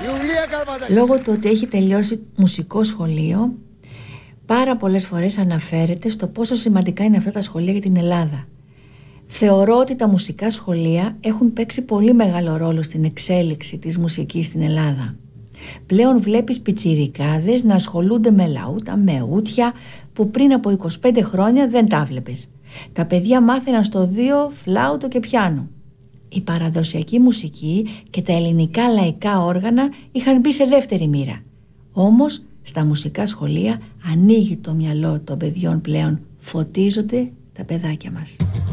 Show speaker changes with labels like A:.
A: Λόγω του ότι έχει τελειώσει μουσικό σχολείο, πάρα πολλές φορές αναφέρεται στο πόσο σημαντικά είναι αυτά τα σχολεία για την Ελλάδα. Θεωρώ ότι τα μουσικά σχολεία έχουν παίξει πολύ μεγάλο ρόλο στην εξέλιξη της μουσικής στην Ελλάδα. Πλέον βλέπεις πιτσιρικάδες να ασχολούνται με λαούτα, με ούτια, που πριν από 25 χρόνια δεν τα βλέπες. Τα παιδιά μάθαιναν στο 2 φλάουτο και πιάνο. Η παραδοσιακή μουσική και τα ελληνικά λαϊκά όργανα είχαν μπει σε δεύτερη μοίρα. Όμως στα μουσικά σχολεία ανοίγει το μυαλό των παιδιών πλέον, φωτίζονται τα παιδάκια μας.